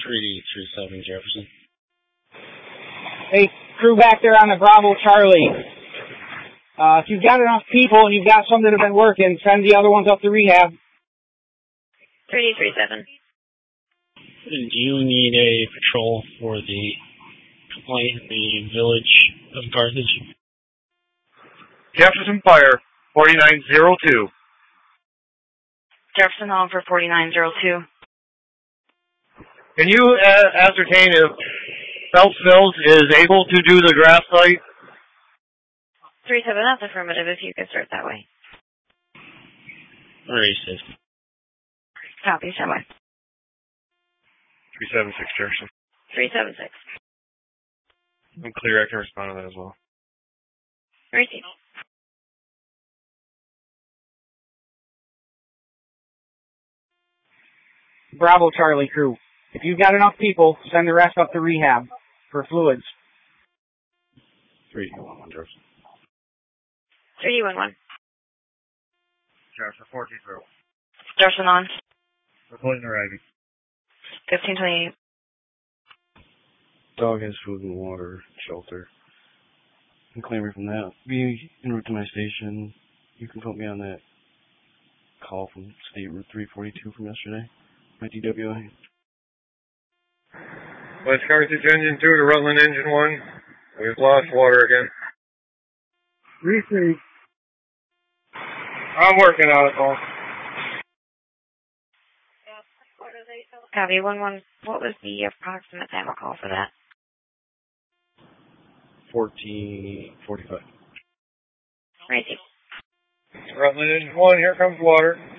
337 Jefferson. Hey, crew back there on the Bravo Charlie. If you've got enough people and you've got some that have been working, send the other ones up to rehab. 337. Do you need a patrol for the complaint in the village of Carthage? Jefferson Fire, 4902. Jefferson Hall for 4902. Can you ascertain if Phelps Mills is able to do the grass site? 37, that's affirmative if you could start that way. Racist. Copy, stand by. 376 Jefferson. 376. I'm clear, I can respond to that as well. Receive. Bravo Charlie crew. If you've got enough people, send the rest up to rehab for fluids. 311 Jefferson. 311. Jefferson 420. Jefferson on. Reporting arriving. 1528. Dog has food and water, shelter. I'm claiming from that. Be en route to my station. You can put me on that call from State Route 342 from yesterday. My DWI. West Carthage Engine 2 to Rutland Engine 1. We've lost water again. Receive. I'm working on it, Paul. Copy, 11. What was the approximate time of call for that? 14:45. Receive. Rutland Engine 1, here comes water.